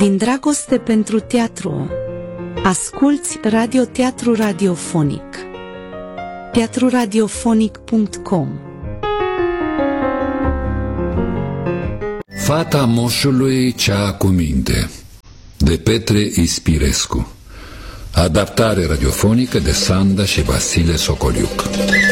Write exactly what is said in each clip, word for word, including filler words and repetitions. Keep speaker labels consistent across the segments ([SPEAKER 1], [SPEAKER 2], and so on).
[SPEAKER 1] Din dragoste pentru teatru, asculți radioteatru radiofonic. teatru radiofonic punct com.
[SPEAKER 2] Fata moșului cea cu minte, de Petre Ispirescu. Adaptare radiofonică de Sanda și Vasile Socoliuc.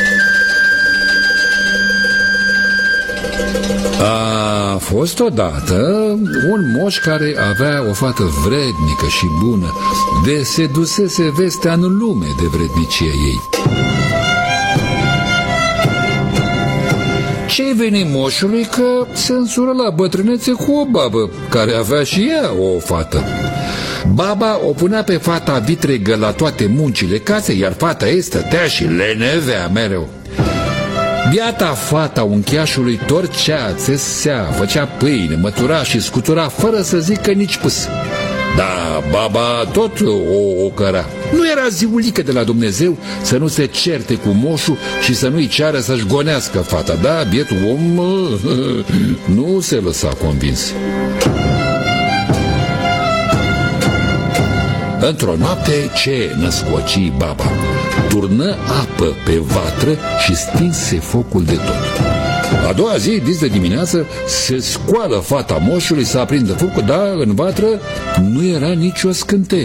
[SPEAKER 2] A fost odată un moș care avea o fată vrednică și bună, de se dusese vestea în lume de vrednicia ei. Ce-i veni moșului că se însură la bătrânețe cu o babă, care avea și ea o fată. Baba o punea pe fata vitregă la toate muncile casei, iar fata ei stătea și lenevea mereu. Biata fata uncheașului torcea, țesea, făcea pâine, mătura și scutura fără să zică nici pâs. Da, baba tot o, o căra. Nu era ziulică de la Dumnezeu să nu se certe cu moșul și să nu-i ceară să-și gonească fata. Da, bietul om nu se lăsa convins. Într-o noapte ce născoci baba? Turnă apă pe vatră și stinse focul de tot. A doua zi, dis de dimineață, se scoală fata moșului să aprindă focul, dar în vatră nu era nicio scânteie.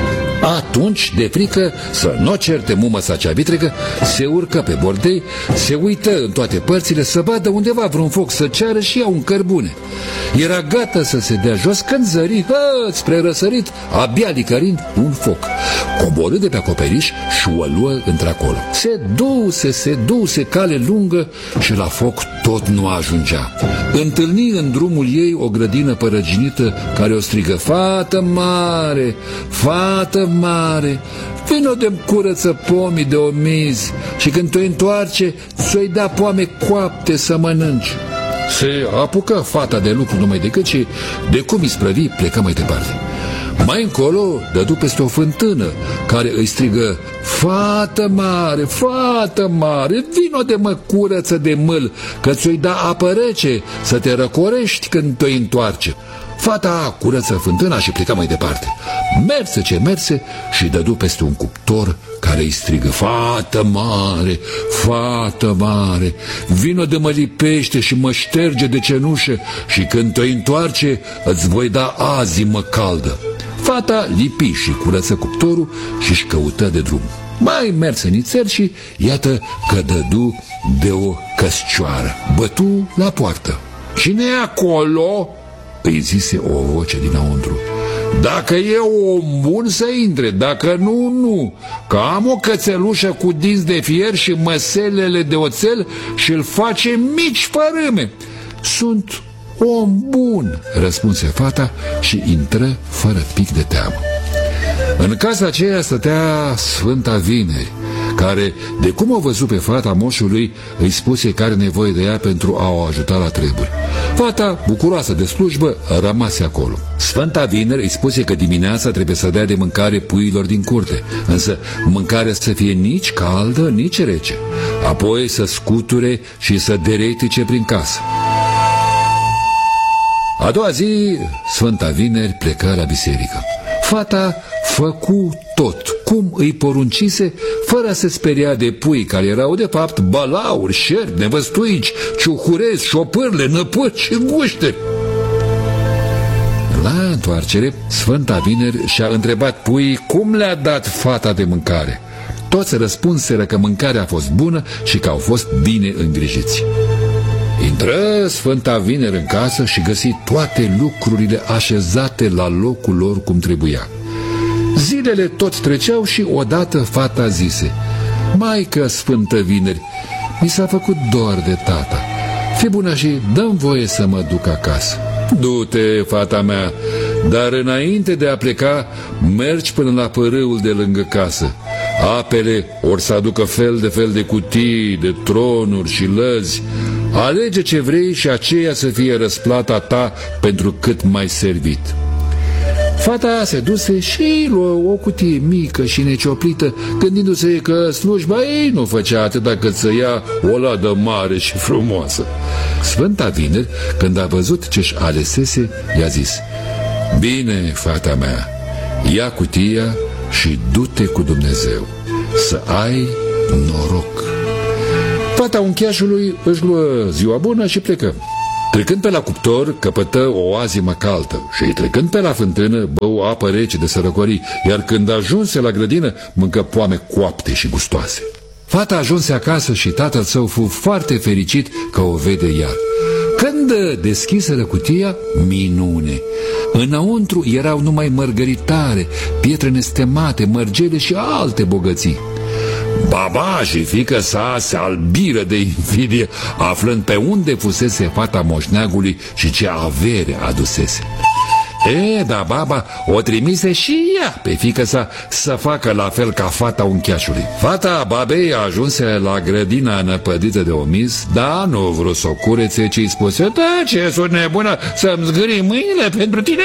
[SPEAKER 2] Atunci, de frică să nu certe mumăsa cea vitregă, se urcă pe bordei, se uită în toate părțile să vadă undeva vreun foc, să ceară și ea un cărbune. Era gata să se dea jos când zări, hă, spre răsărit, abia licărind, un foc. Coborâ de pe acoperiș și o luă într-acolo. Se duse, se duse cale lungă și la foc tot nu ajungea. Întâlni în drumul ei o grădină părăginită care o strigă: fată mare, fată mare, vino de-mi curăță pomii de omizi și când te întoarce, ți-o-i da poame coapte să mănânci. Se apucă fata de lucru numai decât și, de cum isprăvi, plecă mai departe. Mai încolo dădu peste o fântână care îi strigă: fată mare, fată mare, vino de mă curăță de mâl, că ți-o-i da apă rece să te răcorești când te-o întoarce. Fata curăță fântâna și pleca mai departe. Merse ce merse și dădu peste un cuptor care îi strigă: fată mare, fată mare, vino de mă lipește și mă șterge de cenușă și când te întoarce îți voi da azi mă caldă. Fata lipi și curăță cuptorul și-și căută de drum. Mai merse nițel și iată că dădu de o căscioară. Bătu la poartă. Cine e acolo? Îi zise o voce dinăuntru. Dacă e om bun să intre, dacă nu, nu, că am o cățelușă cu dinți de fier și măselele de oțel și îl face mici fărâme. Sunt om bun, răspunse fata și intră fără pic de teamă. În casa aceea stătea Sfânta Vineri, care, de cum o văzut pe fata moșului, îi spuse că are nevoie de ea pentru a o ajuta la treburi. Fata, bucuroasă de slujbă, rămase acolo. Sfânta Vineri îi spuse că dimineața trebuie să dea de mâncare puiilor din curte, însă mâncarea să fie nici caldă, nici rece. Apoi să scuture și să deretice prin casă. A doua zi, Sfânta Vineri plecă la biserică. Fata făcu tot cum îi poruncise, fără a se speria de pui care erau de fapt balauri, șerpi, nevăstuici, ciuhurezi, șopârle, năpăți și guște. La întoarcere, Sfânta Vineri și-a întrebat puii cum le-a dat fata de mâncare. Toți răspunseră că mâncarea a fost bună și că au fost bine îngrijiți. Intră Sfânta Vineri în casă și găsi toate lucrurile așezate la locul lor cum trebuia. Zilele tot treceau și odată fata zise: Maică Sfântă Vineri, mi s-a făcut dor de tata. Fii bună și dă-mi voie să mă duc acasă. Du-te, fata mea, dar înainte de a pleca, mergi până la părâul de lângă casă. Apele or să aducă fel de fel de cutii, de tronuri și lăzi. Alege ce vrei și aceea să fie răsplata ta pentru cât mai servit. Fata se duse și luă o cutie mică și necioplită, gândindu-se că slujba ei nu făcea atâta cât să ia o ladă mare și frumoasă. Sfânta Vineri, când a văzut ce-și alesese, i-a zis: Bine, fata mea, ia cutia și du-te cu Dumnezeu, să ai noroc. Fata uncheașului își luă ziua bună și plecă. Trecând pe la cuptor, căpătă o oazimă caldă și trecând pe la fântână, bău apă rece de sărăcorii, iar când ajunse la grădină, mâncă poame coapte și gustoase. Fata ajunse acasă și tatăl său fu foarte fericit că o vede iar. Când deschiseră cutia, minune! Înăuntru erau numai mărgăritare, pietre nestemate, mărgele și alte bogății. Baba și fiică sa se albiră de invidie, aflând pe unde fusese fata moșneagului și ce avere adusese. E, da, baba o trimise și ea pe fiică sa să facă la fel ca fata uncheașului. Fata babei ajunse la grădina năpădită de omis, dar nu vrut să o curețe, ci îi spuse: da, ce sunt nebună să-mi zgârii mâinile pentru tine?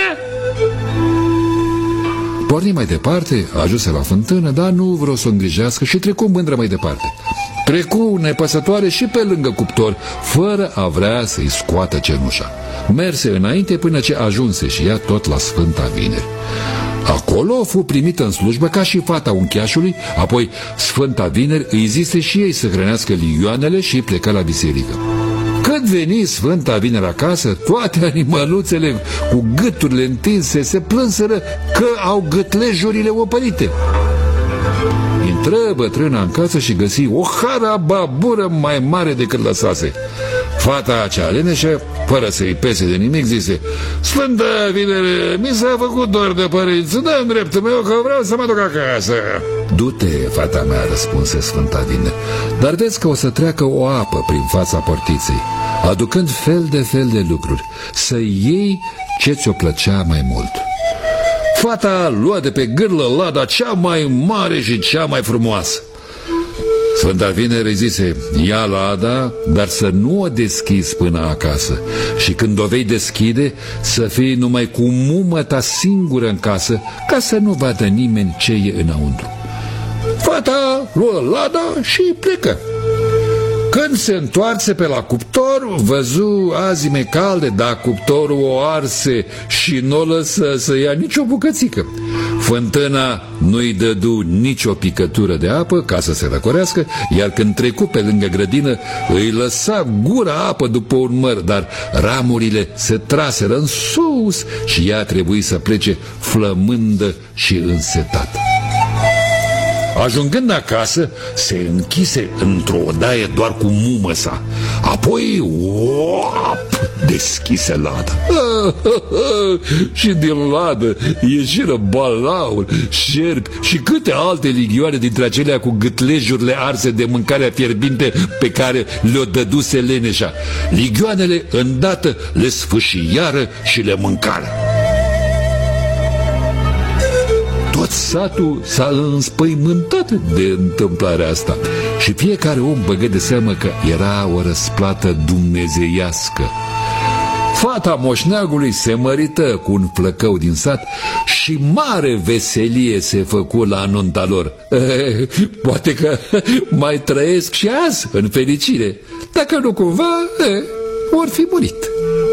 [SPEAKER 2] Porni mai departe, ajunse la fântână, dar nu vreau să o îngrijească și trecu mândră mai departe. Trecu nepăsătoare și pe lângă cuptor, fără a vrea să-i scoată cenușa. Merse înainte până ce ajunse și ea tot la Sfânta Vineri. Acolo fu primită în slujbă ca și fata uncheașului, apoi Sfânta Vineri îi zise și ei să hrănească ligioanele și plecă la biserică. Când veni Sfânta Vineri acasă, toate animăluțele cu gâturile întinse se plânseră că au gâtlejurile opărite. Intră bătrâna în casă și găsi o harababură mai mare decât lăsase. Fata cea leneșă, fără să-i pese de nimic, zise: Sfântă Vinere, mi s-a făcut dor de părinți, dă-mi dreptul meu că vreau să mă duc acasă. Du-te, fata mea, răspunse Sfânta Vinere, dar vezi că o să treacă o apă prin fața portiței, aducând fel de fel de lucruri, să iei ce ți-o plăcea mai mult. Fata luă de pe gârlă lada cea mai mare și cea mai frumoasă. Sfânta Vinere zise: ia lada, dar să nu o deschizi până acasă, și când o vei deschide, să fii numai cu mumă ta singură în casă, ca să nu vadă nimeni ce e înăuntru. Fata luă lada și plecă. Când se întoarse pe la cuptor, văzu azime calde, dar cuptorul o arse și nu o lăsă să ia nicio bucățică. Fântâna nu-i dădu nicio picătură de apă ca să se răcorească, iar când trecu pe lângă grădină, îi lăsa gura apă după un măr, dar ramurile se traseră în sus și ea trebuie să plece flămândă și însetată. Ajungând acasă, se închise într-o odaie doar cu mumă sa. Apoi, oap, deschise lada. Și din ladă ieșiră balauri, șerpi și câte alte ligioane dintre acelea cu gâtlejurile arse de mâncarea fierbinte pe care le-o dăduse leneșa. Ligioanele îndată le sfâșiară și le mâncară. Tot satul s-a înspăimântat de întâmplarea asta și fiecare om băgă de seamă că era o răsplată dumnezeiască. Fata moșneagului se mărită cu un flăcău din sat și mare veselie se făcu la nunta lor. E, poate că mai trăiesc și azi în fericire, dacă nu cumva, e, or fi murit.